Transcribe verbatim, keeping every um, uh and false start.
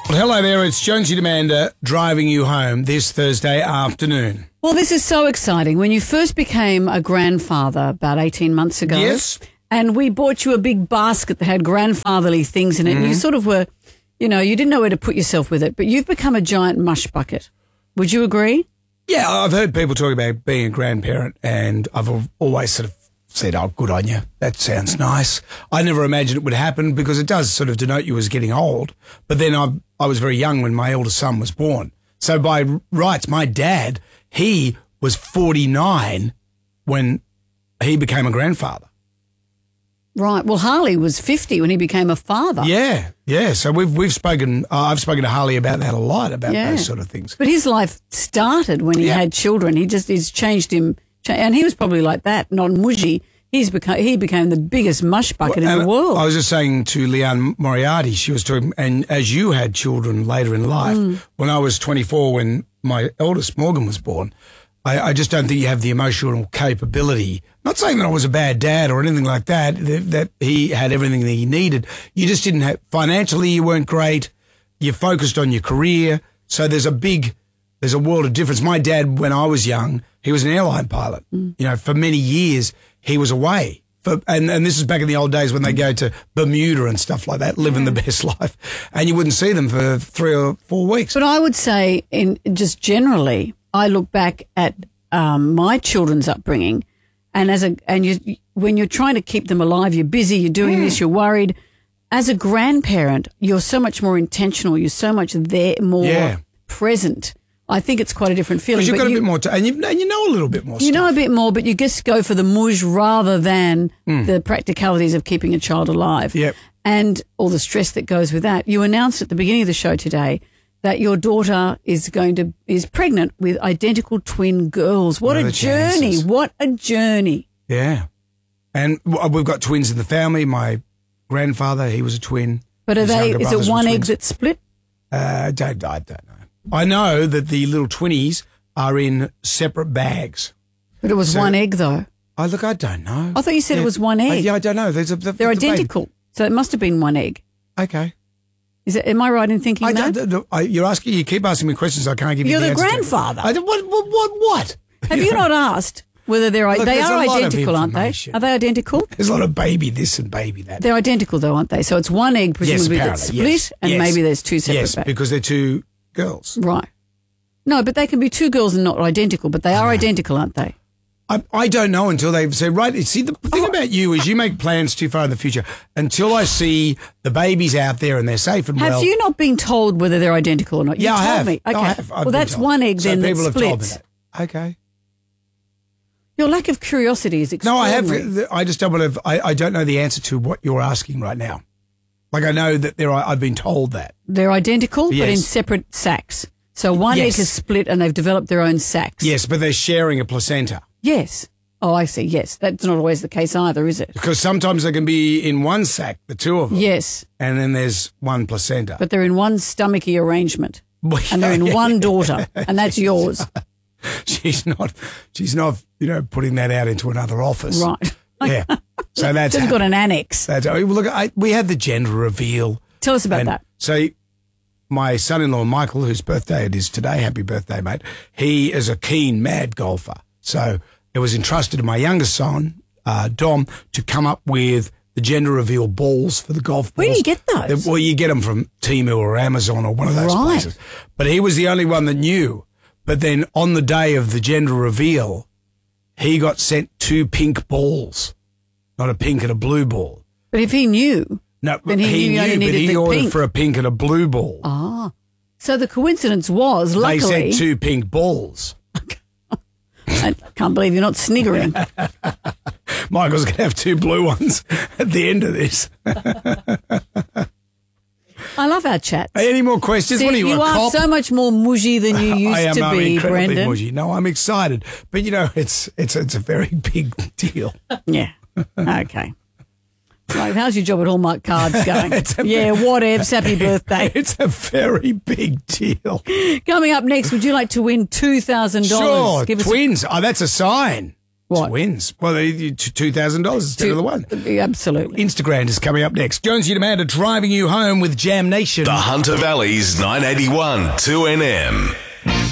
Well, hello there, it's Jonesy Demander driving you home this Thursday afternoon. Well, this is so exciting. When you first became a grandfather about eighteen months ago. Yes. And we bought you a big basket that had grandfatherly things in it. Mm-hmm. And you sort of were, you know, you didn't know where to put yourself with it. But you've become a giant mush bucket. Would you agree? Yeah, I've heard people talk about being a grandparent, and I've al- always sort of said, oh, good on you. That sounds nice. I never imagined it would happen because it does sort of denote you as getting old. But then I I was very young when my eldest son was born. So by rights, my dad, he was forty-nine when he became a grandfather. Right. Well, Harley was fifty when he became a father. Yeah, yeah. So we've we've spoken. Uh, I've spoken to Harley about that a lot, about Yeah. those sort of things. But his life started when he Yeah. had children. He just it's changed him, cha- and he was probably like that, non-mushy. He's become he became the biggest mush bucket in And the world. I was just saying to Leanne Moriarty, she was talking, and as you had children later in life, Mm. when I was twenty-four, when my eldest Morgan was born, I, I just don't think you have the emotional capability. Not saying that I was a bad dad or anything like that, that, that he had everything that he needed. You just didn't have, financially you weren't great. You focused on your career. So there's a big, there's a world of difference. My dad, when I was young, he was an airline pilot. Mm. You know, for many years he was away. For, and, and this is back in the old days when they go to Bermuda and stuff like that, living the best life. And you wouldn't see them for three or four weeks. But I would say, in just generally, I look back at um, my children's upbringing, and as a and you when you're trying to keep them alive, you're busy, you're doing this, you're worried. As a grandparent, you're so much more intentional. You're so much there, more Yeah. present. I think it's quite a different feeling. Because you've But got you, a bit more time, and you, and you know a little bit more you stuff. know a bit more, but you just go for the mush rather than the practicalities of keeping a child alive. Yep. And all the stress that goes with that. You announced at the beginning of the show today that your daughter is going to is pregnant with identical twin girls. What What are a the journey! chances? What a journey! Yeah. And w- we've got twins in the family. My grandfather, he was a twin. But are His they? younger Is brothers it were one egg twins. that's split? Uh, I don't, I don't know. I know that the little twinnies are in separate bags. But it was So- one egg though. Oh, look, I don't know. I thought you said Yeah. it was one Uh, egg. yeah, I don't know. There's a, the, They're the baby. identical, so it must have been one egg. Okay. Is it? Am I right in thinking I that? don't, the- I, you're asking, you keep asking me questions I can't give You're you the the answer to. grandfather. I don't, what, what, what, what? Have you not asked whether they're Look, they there's are a lot of identical, aren't they? information. Are they identical? There's a lot of baby this and baby that. They're identical though, aren't they? So it's one egg presumably yes, that's apparently. split, yes. and yes. maybe there's two separate Yes, bags. because they're two girls. Right. No, but they can be two girls and not identical, but they are identical, aren't they? I, I don't know until they say, right, see, the thing Oh. about you is you make plans too far in the future. Until I see the babies out there and they're safe and Have well. you not been told whether they're identical or not? You Yeah, I told have. me. Okay. I have. I've well, been that's told. one egg So then that people have told me splits. that. Okay. Your lack of curiosity is No, I extraordinary. have. I just don't want to. I, I don't know the answer to what you're asking right now. Like I know that there are. I've been told that. They're identical, but in Yes. separate sacs. So one Yes. egg has split and they've developed their own sacs. Yes, but they're sharing a placenta Yes. Oh, I see. Yes. That's not always the case either, is it? because sometimes they can be in one sac, the two of them. Yes. And then there's one placenta. But they're in one stomachy arrangement. Well, And they're in yeah, one daughter, and that's yours. She's not. She's not. You know, putting that out into another office. Right. Yeah. So that's. Just got an annex. That's well, look. I, we had the gender reveal. Tell us about And that. So my son-in-law, Michael, whose birthday it is today, happy birthday, mate, he is a keen, mad golfer. So it was entrusted to my youngest son, uh, Dom, to come up with the gender reveal balls for the golf balls. Where do you get those? Well, you get them from Temu or Amazon or one of those Right. places. But he was the only one that knew. But then on the day of the gender reveal, he got sent two pink balls, not a pink and a blue ball. But if he knew, No, Then he he, knew you only knew, but needed he the ordered pink. for a pink and a blue ball. ah, so the coincidence was, They luckily, said two pink balls. I can't believe you're not sniggering. Michael's going to have two blue ones at the end of this. I love our chat. Any more questions? See, What are you, you a are cop? so much more mushy than you used I am to I'm be, incredibly Brendan. mushy. No, I'm excited. But, you know, it's it's it's a very big deal. Yeah. Okay. Right, how's your job at Hallmark Cards going? It's a- yeah, whatevs. Happy birthday. It's a very big deal. Coming up next, would you like to win two thousand dollars? Sure, twins. Oh, that's a sign. What? Wins. Well, they two thousand dollars instead of the one. Absolutely. Instagram is coming up next. Jonesy and Amanda driving you home with Jam Nation. The Hunter Valley's nine eighty-one two N M.